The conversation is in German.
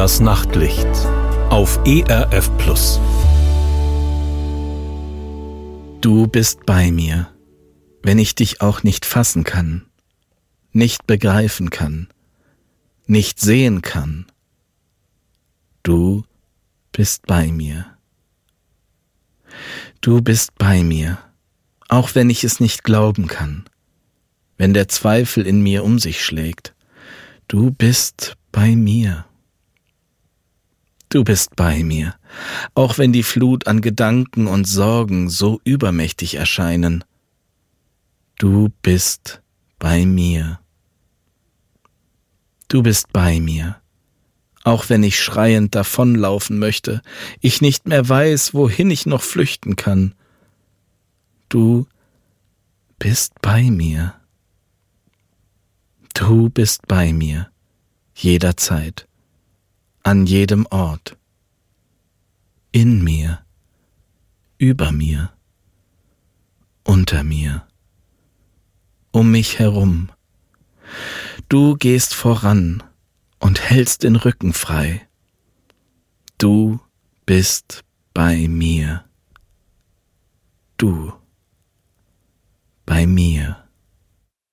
Das Nachtlicht auf ERF Plus. Du bist bei mir, wenn ich dich auch nicht fassen kann, nicht begreifen kann, nicht sehen kann. Du bist bei mir. Du bist bei mir, auch wenn ich es nicht glauben kann, wenn der Zweifel in mir um sich schlägt. Du bist bei mir. Du bist bei mir, auch wenn die Flut an Gedanken und Sorgen so übermächtig erscheinen. Du bist bei mir. Du bist bei mir, auch wenn ich schreiend davonlaufen möchte, ich nicht mehr weiß, wohin ich noch flüchten kann. Du bist bei mir. Du bist bei mir, jederzeit, an jedem Ort, in mir, über mir, unter mir, um mich herum. Du gehst voran und hältst den Rücken frei. Du bist bei mir. Du bei mir.